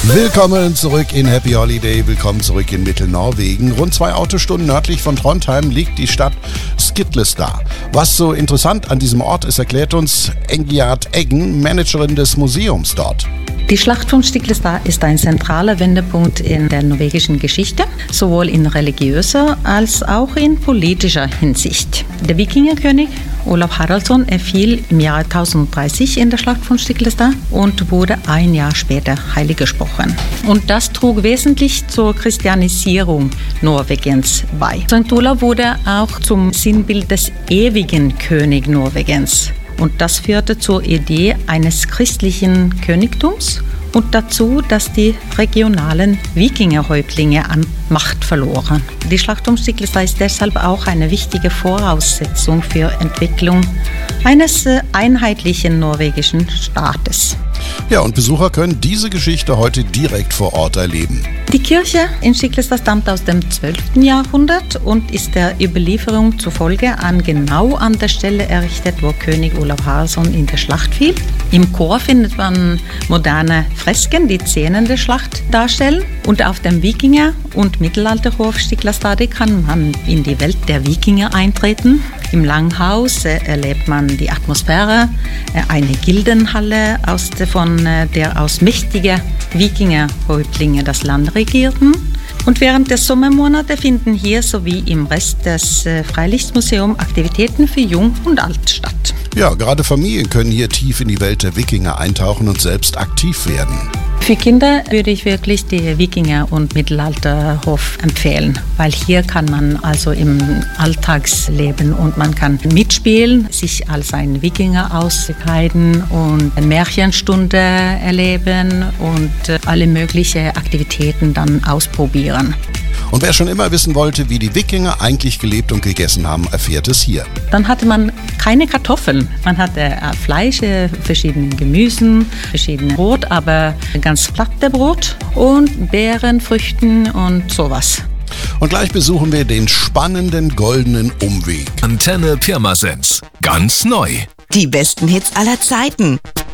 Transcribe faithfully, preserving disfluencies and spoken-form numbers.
Willkommen zurück in Happy Holiday, willkommen zurück in Mittelnorwegen. Rund zwei Autostunden nördlich von Trondheim liegt die Stadt Skitlestad. Was so interessant an diesem Ort ist, erklärt uns Engiard Eggen, Managerin des Museums dort. Die Schlacht von Stiklestad ist ein zentraler Wendepunkt in der norwegischen Geschichte, sowohl in religiöser als auch in politischer Hinsicht. Der Wikingerkönig Olav Haraldsson erfiel im Jahr tausenddreißig in der Schlacht von Stiklestad und wurde ein Jahr später heilig gesprochen. Und das trug wesentlich zur Christianisierung Norwegens bei. Sankt Olav wurde auch zum Sinnbild des ewigen König Norwegens. Und das führte zur Idee eines christlichen Königtums und dazu, dass die regionalen Wikingerhäuptlinge an Macht verloren. Die Schlacht um Stiklestad ist deshalb auch eine wichtige Voraussetzung für Entwicklung eines einheitlichen norwegischen Staates. Ja, und Besucher können diese Geschichte heute direkt vor Ort erleben. Die Kirche in Stiklestad stammt aus dem zwölften Jahrhundert und ist der Überlieferung zufolge an genau an der Stelle errichtet, wo König Olav Haraldsson in der Schlacht fiel. Im Chor findet man moderne Fresken, die Szenen der Schlacht darstellen. Und auf dem Wikinger- und Mittelalterhof Stiklestad kann man in die Welt der Wikinger eintreten. Im Langhaus äh, erlebt man die Atmosphäre, äh, eine Gildenhalle, aus, von äh, der aus mächtige Wikingerhäuptlinge das Land regierten. Und während der Sommermonate finden hier sowie im Rest des äh, Freilichtmuseums Aktivitäten für Jung und Alt statt. Ja, gerade Familien können hier tief in die Welt der Wikinger eintauchen und selbst aktiv werden. Für Kinder würde ich wirklich die Wikinger- und Mittelalterhof empfehlen, weil hier kann man also im Alltagsleben und man kann mitspielen, sich als ein Wikinger auskleiden und eine Märchenstunde erleben und alle möglichen Aktivitäten dann ausprobieren. Und wer schon immer wissen wollte, wie die Wikinger eigentlich gelebt und gegessen haben, erfährt es hier. Dann hatte man keine Kartoffeln. Man hatte Fleisch, verschiedene Gemüsen, verschiedene Brot, aber ganz platte Brot und Beeren, Früchten und sowas. Und gleich besuchen wir den spannenden goldenen Umweg. Antenne Pirmasens. Ganz neu. Die besten Hits aller Zeiten.